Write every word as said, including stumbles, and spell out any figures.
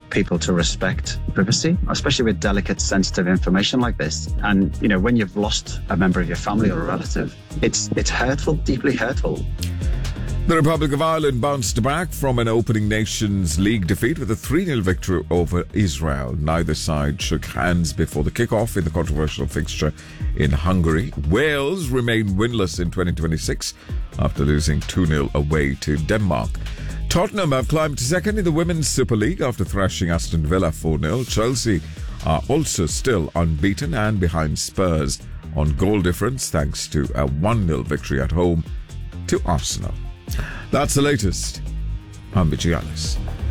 people to respect privacy, especially with delicate, sensitive information like this. And, you know, when you've lost a member of your family or a relative, it's it's hurtful, deeply hurtful. The Republic of Ireland bounced back from an opening Nations League defeat with a three nil victory over Israel. Neither side shook hands before the kick-off in the controversial fixture in Hungary. Wales remained winless in twenty twenty-six after losing two nil away to Denmark. Tottenham have climbed to second in the Women's Super League after thrashing Aston Villa four nil. Chelsea are also still unbeaten and behind Spurs on goal difference thanks to a one nil victory at home to Arsenal. That's the latest. I'm Vijay Alice.